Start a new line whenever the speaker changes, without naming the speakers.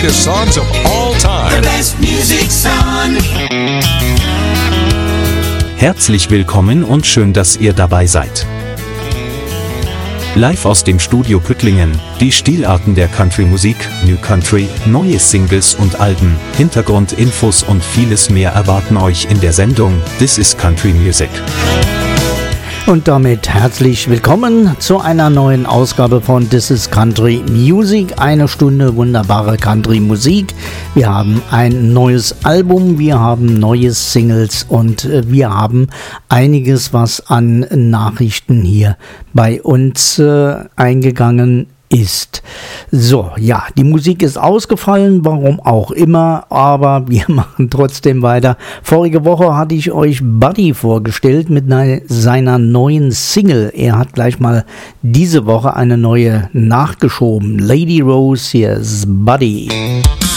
greatest songs of all time.
The best music's on.
Herzlich willkommen und schön, dass ihr dabei seid. Live aus dem Studio Püttlingen, die Stilarten der Country-Musik, New Country, neue Singles und Alben, Hintergrundinfos und vieles mehr erwarten euch in der Sendung This is Country Music.
Und damit herzlich willkommen zu einer neuen Ausgabe von This is Country Music. Eine Stunde wunderbare Country-Musik. Wir haben ein neues Album, wir haben neue Singles und wir haben einiges, was an Nachrichten hier bei uns eingegangen ist. So, ja, die Musik ist ausgefallen, warum auch immer, aber wir machen trotzdem weiter. Vorige Woche hatte ich euch Buddy vorgestellt mit seiner neuen Single. Er hat gleich mal diese Woche eine neue nachgeschoben. Lady Rose, hier ist Buddy.